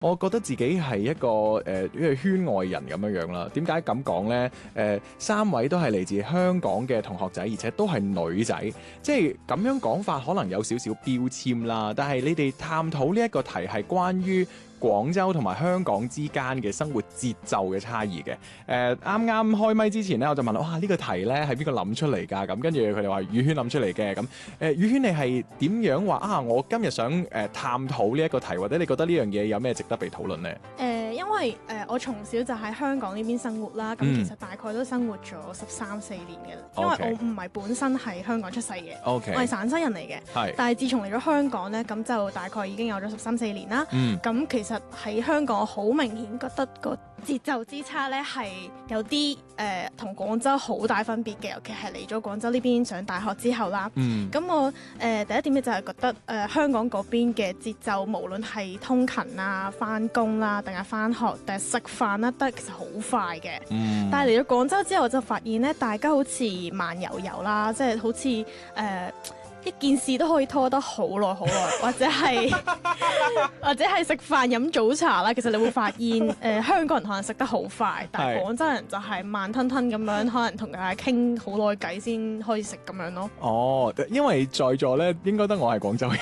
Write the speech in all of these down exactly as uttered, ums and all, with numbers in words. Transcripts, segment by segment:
我覺得自己係一個誒，因、呃、為圈外人咁樣樣啦。點解咁講呢？誒、呃，三位都係嚟自香港嘅同學仔，而且都係女仔，即係咁樣講法，可能有少少標籤啦。但係你哋探討呢一個題係關於廣州同埋香港之間嘅生活節奏嘅差異嘅。誒啱啱開咪之前咧，我就問哇呢、這個題咧係邊個諗出嚟㗎？咁跟住佢哋話宇軒諗出嚟嘅。咁誒宇軒你係點樣話啊？我今日想誒、呃、探討呢一個題，或者你覺得呢樣嘢有咩值得被討論呢？誒、 呃，因為誒、呃、我從小就喺香港呢邊生活啦，咁、嗯、其實大概都生活咗十三四年嘅啦。因為我唔係本身係香港出世嘅，okay. 我係汕西人嚟嘅。係，但係自從嚟咗香港咧，咁就大概已經有咗十三四年啦。嗯，咁其實喺香港好明顯覺得個節奏之差咧係有啲誒同廣州好大分別嘅，尤其係嚟咗廣州呢邊上大學之後啦。嗯，咁我誒、呃、第一點咧就係覺得誒、呃、香港嗰邊嘅節奏，無論係通勤啊、返工啦，定係返學，定係食飯啦，都係其實好快嘅。嗯，但係嚟咗廣州之後，我就發現咧，大家好似慢悠悠啦，即係好似誒。呃一件事都可以拖得好耐好耐，或者係或者係食飯飲早茶啦。其實你會發現，誒、呃、香港人可能食得好快，但係廣州人就係慢吞吞咁樣，可能同大家傾好耐偈先可以食咁樣咯。哦，因為在座咧應該得我係廣州人。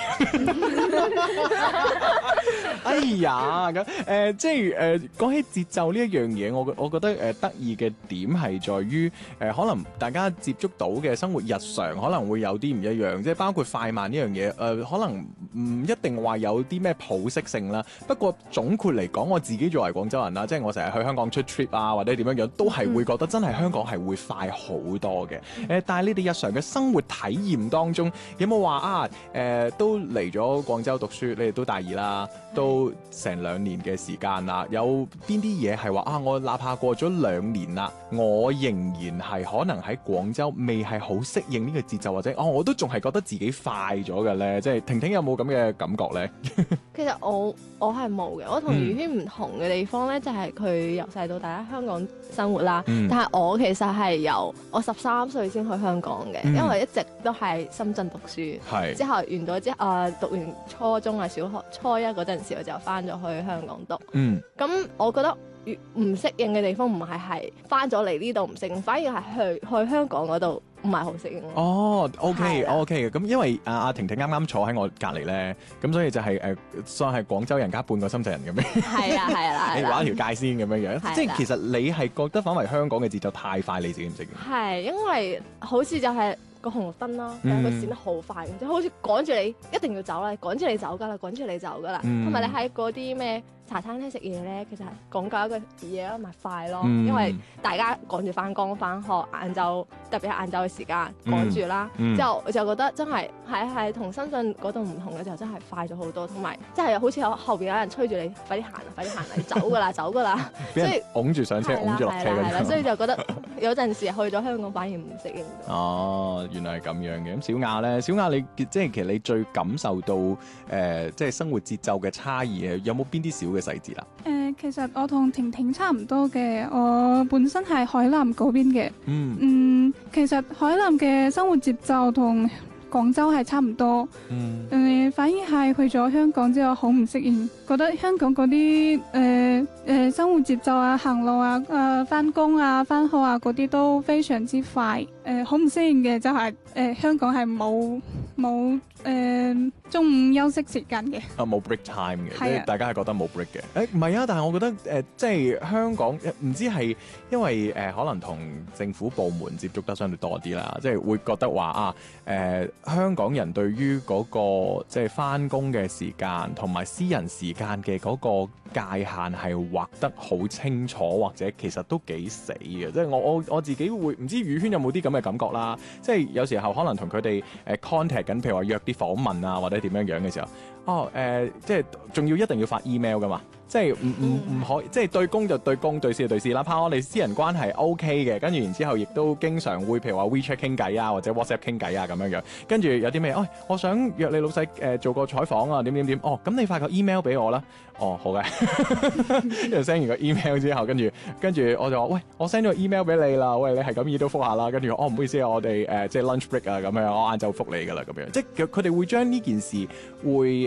哎呀，咁誒、呃、即係誒講起節奏呢一樣嘢，我我覺得誒得意嘅點係在於誒、呃、可能大家接觸到嘅生活日常可能會有啲唔一樣。即係包括快慢呢樣嘢，誒、呃、可能唔一定話有啲咩普適性啦。不過總括嚟講，我自己作為廣州人啦，即係我成日去香港出 trip 啊，或者點樣樣，都係會覺得真係香港係會快好多嘅。誒、呃，但係你哋日常嘅生活體驗當中，有冇話啊？誒、呃，都嚟咗廣州讀書，你哋都大二啦，都成兩年嘅時間啦。有邊啲嘢係話啊？我哪怕過咗兩年啦，我仍然係可能喺廣州未係好適應呢個節奏，或者哦，我都仲係覺得自己快咗嘅咧，即係婷婷有冇咁嘅感覺咧？ 其實我我係冇嘅，我同宇軒唔同嘅地方咧，就係佢由細到大喺香港生活啦。嗯、但係我其實係由我十三歲先去香港嘅，嗯、因為一直都係深圳讀書。係之後完咗之後，誒讀完初中啊、小學初一嗰陣時，我就翻咗去香港讀。嗯，咁我覺得越唔適應嘅地方唔係係翻咗嚟呢度唔適應，反而係去去香港嗰度。唔係好適應哦，OK OK 嘅，咁因為阿阿婷婷啱啱坐喺我隔離咧，咁所以就係誒算係廣州人加半個深圳人咁樣。係啊係啦，你畫一條界線咁樣樣，即係其實你係覺得反為香港嘅節奏太快，你自己唔適應？係因為好似就係個紅綠燈啦，但係佢閃得好快，即係好似趕住你一定要走啦，趕住你走㗎啦，趕住你走㗎啦，同埋你喺嗰啲咩茶餐廳食嘢咧，其實係講究一個嘢咯，咪快咯，嗯、因為大家趕住翻工翻學，晏晝特別係晏晝嘅時間趕住啦，嗯、之後我就覺得真係係係同深圳嗰度唔同嘅時候，真係快咗好多，同埋即係好似有後邊有人催住你快啲行啊，快啲行啊，你走㗎啦，走㗎啦，所以擁住上車，擁住落車咁樣，所以就覺得有陣時去咗香港反而唔適應到。哦，原來係咁樣嘅。咁小亞咧，小亞你即係其實你最感受到誒、呃、即係生活節奏嘅差異有冇邊啲小嘅細節啦？ 誒、呃，其實我同婷婷差唔多嘅，我本身係海南嗰邊嘅。嗯，嗯，其實海南嘅生活節奏同廣州係差唔多。嗯，誒，反而係去咗香港之後好唔適應，覺得香港嗰啲誒誒生活節奏啊、行路啊、誒返工啊、返學啊嗰啲都非常之快。誒好唔適應嘅就係、是、誒、呃、香港係冇冇誒中午休息時間嘅， 啊冇 break time 嘅，即係大家係覺得冇 break 嘅。誒唔係啊，但係我覺得誒、呃、即係香港唔知係因為誒、呃、可能同政府部門接觸得相對多啲啦，即係會覺得話啊誒、呃、香港人對於嗰、那個即係返工嘅時間同埋私人時間嘅嗰個界限係畫得好清楚，或者其實都幾死嘅。即係我我我自己會唔知宇軒有冇啲咁嘅感覺啦，即係有時候可能同佢哋誒 contact 緊，譬如話約啲訪問啊，或者點樣樣嘅時候，哦誒、呃，即係仲要一定要發 email 噶嘛，即係唔唔唔可以，即係對公就對公，對事就對事啦。怕我哋私人關係 OK 嘅，跟住然之後亦都經常會譬如話 WeChat 傾偈啊，或者 WhatsApp 傾偈啊咁樣樣。跟住有啲咩？哦，我想約你老細誒、呃、做個採訪啊，點點點。哦，咁你發個 email 俾我啦。哦，好嘅。跟住 send 完個 email 之後，跟住跟住我就話：喂，我 send 咗個 email 俾你啦。喂，你係咁意都覆下啦。跟住哦，唔好意思啊，我哋誒、呃、即係 lunch break 啊咁樣，我晏晝覆你㗎啦咁樣。即係佢哋會將呢件事會誒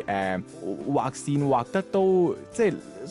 誒、呃、畫線畫得都即係